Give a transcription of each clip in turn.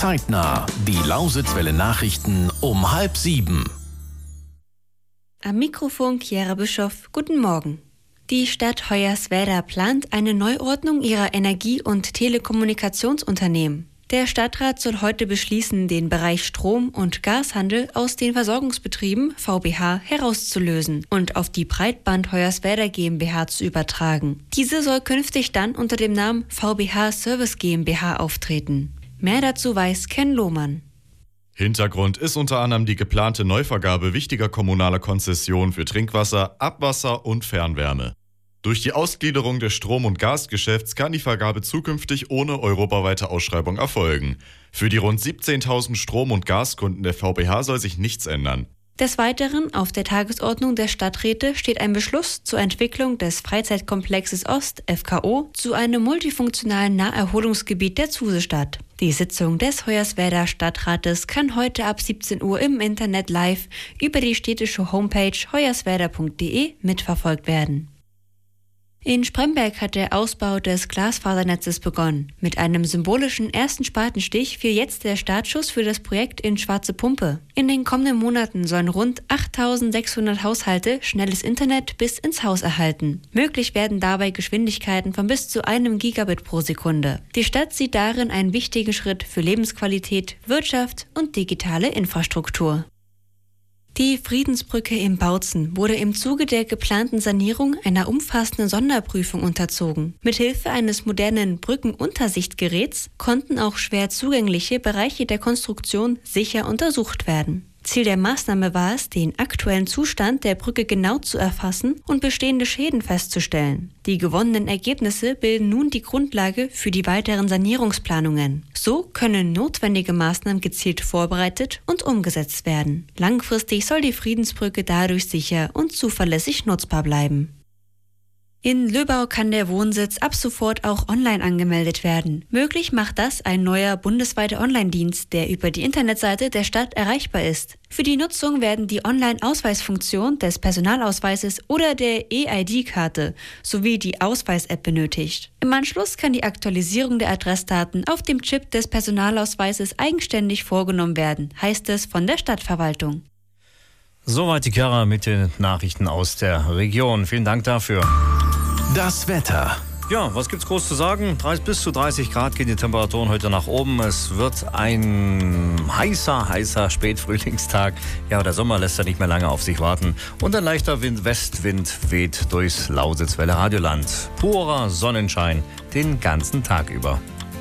Zeitnah. Die Lausitzwelle Nachrichten um 6:30. Am Mikrofon Chiara Bischoff. Guten Morgen. Die Stadt Hoyerswerda plant eine Neuordnung ihrer Energie- und Telekommunikationsunternehmen. Der Stadtrat soll heute beschließen, den Bereich Strom- und Gashandel aus den Versorgungsbetrieben VBH herauszulösen und auf die Breitband Hoyerswerda GmbH zu übertragen. Diese soll künftig dann unter dem Namen VBH Service GmbH auftreten. Mehr dazu weiß Ken Lohmann. Hintergrund ist unter anderem die geplante Neuvergabe wichtiger kommunaler Konzessionen für Trinkwasser, Abwasser und Fernwärme. Durch die Ausgliederung des Strom- und Gasgeschäfts kann die Vergabe zukünftig ohne europaweite Ausschreibung erfolgen. Für die rund 17.000 Strom- und Gaskunden der VBH soll sich nichts ändern. Des Weiteren auf der Tagesordnung der Stadträte steht ein Beschluss zur Entwicklung des Freizeitkomplexes Ost, FKO, zu einem multifunktionalen Naherholungsgebiet der Zusestadt. Die Sitzung des Hoyerswerda Stadtrates kann heute ab 17 Uhr im Internet live über die städtische Homepage hoyerswerda.de mitverfolgt werden. In Spremberg hat der Ausbau des Glasfasernetzes begonnen. Mit einem symbolischen ersten Spatenstich fiel jetzt der Startschuss für das Projekt in Schwarze Pumpe. In den kommenden Monaten sollen rund 8.600 Haushalte schnelles Internet bis ins Haus erhalten. Möglich werden dabei Geschwindigkeiten von bis zu 1 Gigabit pro Sekunde. Die Stadt sieht darin einen wichtigen Schritt für Lebensqualität, Wirtschaft und digitale Infrastruktur. Die Friedensbrücke in Bautzen wurde im Zuge der geplanten Sanierung einer umfassenden Sonderprüfung unterzogen. Mithilfe eines modernen Brückenuntersichtgeräts konnten auch schwer zugängliche Bereiche der Konstruktion sicher untersucht werden. Ziel der Maßnahme war es, den aktuellen Zustand der Brücke genau zu erfassen und bestehende Schäden festzustellen. Die gewonnenen Ergebnisse bilden nun die Grundlage für die weiteren Sanierungsplanungen. So können notwendige Maßnahmen gezielt vorbereitet und umgesetzt werden. Langfristig soll die Friedensbrücke dadurch sicher und zuverlässig nutzbar bleiben. In Löbau kann der Wohnsitz ab sofort auch online angemeldet werden. Möglich macht das ein neuer bundesweiter Online-Dienst, der über die Internetseite der Stadt erreichbar ist. Für die Nutzung werden die Online-Ausweisfunktion des Personalausweises oder der E-ID-Karte sowie die Ausweis-App benötigt. Im Anschluss kann die Aktualisierung der Adressdaten auf dem Chip des Personalausweises eigenständig vorgenommen werden, heißt es von der Stadtverwaltung. Soweit die Chiara mit den Nachrichten aus der Region. Vielen Dank dafür. Das Wetter. Ja, was gibt's groß zu sagen? Bis zu 30 Grad gehen die Temperaturen heute nach oben. Es wird ein heißer Spätfrühlingstag. Ja, der Sommer lässt ja nicht mehr lange auf sich warten. Und ein leichter Westwind weht durchs Lausitzwelle Radioland. Purer Sonnenschein den ganzen Tag über.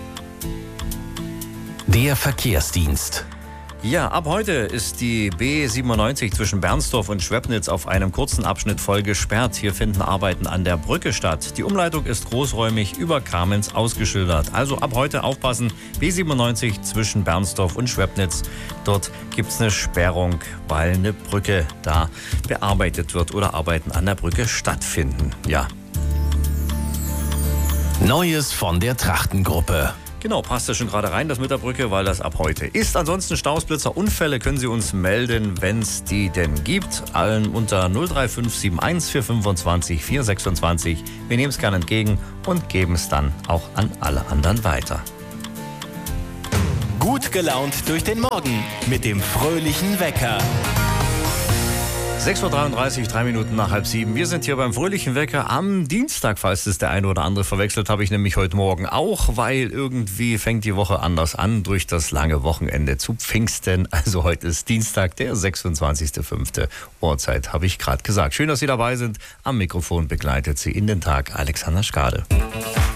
Der Verkehrsdienst. Ja, ab heute ist die B97 zwischen Bernsdorf und Schwepnitz auf einem kurzen Abschnitt voll gesperrt. Hier finden Arbeiten an der Brücke statt. Die Umleitung ist großräumig über Kamenz ausgeschildert. Also ab heute aufpassen, B97 zwischen Bernsdorf und Schwepnitz. Dort gibt es eine Sperrung, weil eine Brücke da bearbeitet wird oder Arbeiten an der Brücke stattfinden. Ja. Neues von der Trachtengruppe. Genau, passt ja schon gerade rein, das mit der Brücke, weil das ab heute ist. Ansonsten Staus, Blitzer, Unfälle können Sie uns melden, wenn es die denn gibt. Allen unter 03571 425 426. Wir nehmen es gerne entgegen und geben es dann auch an alle anderen weiter. Gut gelaunt durch den Morgen mit dem fröhlichen Wecker. 6.33 Uhr, 3 Minuten nach 6:30. Wir sind hier beim fröhlichen Wecker am Dienstag, falls das der eine oder andere verwechselt, habe ich nämlich heute Morgen auch, weil irgendwie fängt die Woche anders an durch das lange Wochenende zu Pfingsten. Also heute ist Dienstag, der 26.05. Uhrzeit, habe ich gerade gesagt. Schön, dass Sie dabei sind. Am Mikrofon begleitet Sie in den Tag Alexander Schkade.